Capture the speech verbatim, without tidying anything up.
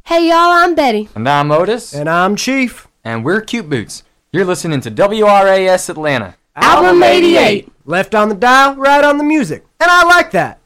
Hey y'all, I'm Betty. And I'm Otis. And I'm Chief. And we're Cute Boots. You're listening to W R A S Atlanta. Album eighty-eight. Left on the dial, right on the music. And I like that.